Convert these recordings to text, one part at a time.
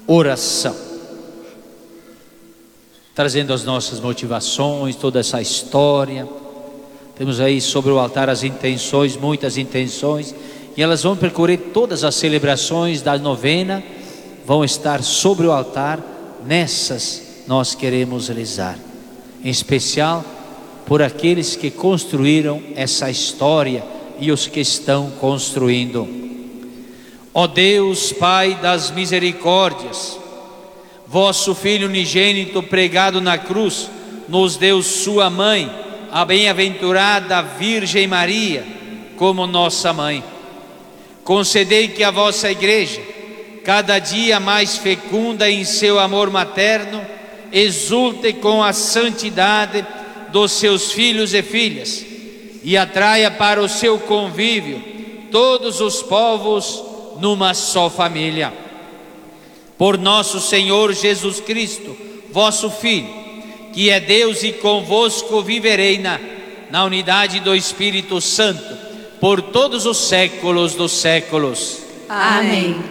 oração. Trazendo as nossas motivações, toda essa história. Temos aí sobre o altar as intenções, muitas intenções, e elas vão percorrer todas as celebrações da novena, vão estar sobre o altar. Nessas nós queremos rezar, em especial por aqueles que construíram essa história e os que estão construindo. Ó Deus, Pai das misericórdias, vosso Filho unigênito pregado na cruz nos deu sua mãe, a bem-aventurada Virgem Maria, como nossa mãe. Concedei que a vossa Igreja, cada dia mais fecunda em seu amor materno, exulte com a santidade dos seus filhos e filhas e atraia para o seu convívio todos os povos numa só família. Por nosso Senhor Jesus Cristo, vosso Filho, que é Deus e convosco viverei na unidade do Espírito Santo, por todos os séculos dos séculos. Amém.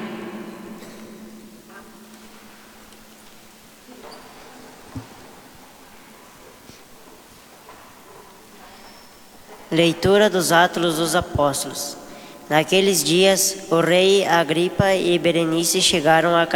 Leitura dos Atos dos Apóstolos. Naqueles dias, o rei Agripa e Berenice chegaram a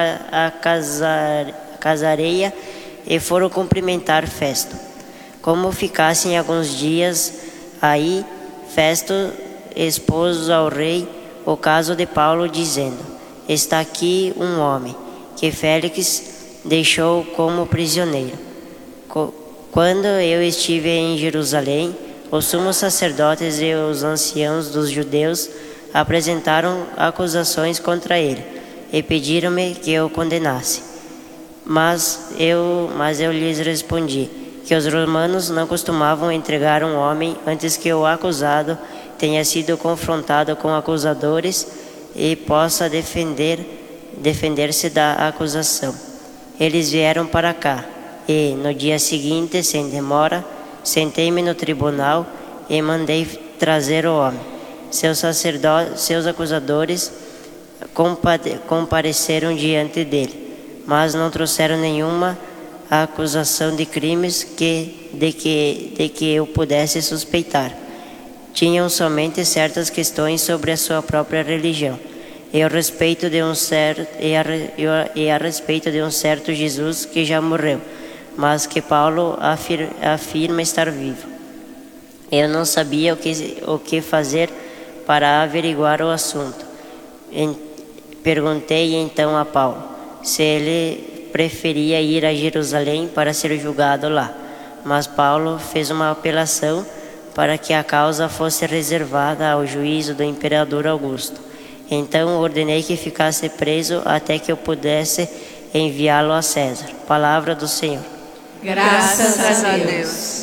Casareia e foram cumprimentar Festo. Como ficassem alguns dias aí, Festo expôs ao rei o caso de Paulo, dizendo: está aqui um homem que Félix deixou como prisioneiro. Quando eu estive em Jerusalém, os sumos sacerdotes e os anciãos dos judeus apresentaram acusações contra ele e pediram-me que eu condenasse. Mas eu lhes respondi que os romanos não costumavam entregar um homem antes que o acusado tenha sido confrontado com acusadores e possa defender-se da acusação. Eles vieram para cá e, no dia seguinte, sem demora, sentei-me no tribunal e mandei trazer o homem. Seus acusadores compareceram diante dele, mas não trouxeram nenhuma acusação de crimes de que eu pudesse suspeitar. Tinham somente certas questões sobre a sua própria religião e a respeito de um certo Jesus que já morreu, mas que Paulo afirma estar vivo. Eu não sabia o que fazer para averiguar o assunto. Perguntei então a Paulo se ele preferia ir a Jerusalém para ser julgado lá, mas Paulo fez uma apelação para que a causa fosse reservada ao juízo do imperador Augusto. Então ordenei que ficasse preso até que eu pudesse enviá-lo a César. Palavra do Senhor. Graças a Deus.